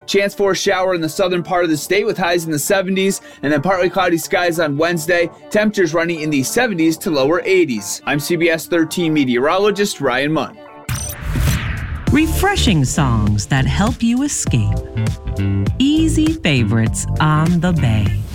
Chance for a shower in the southern part of the state with highs in the 70s, and then partly cloudy skies on Wednesday. Temperatures running in the 70s to lower 80s. I'm CBS 13 meteorologist Ryan Munn. Refreshing songs that help you escape. Easy favorites on the Bay.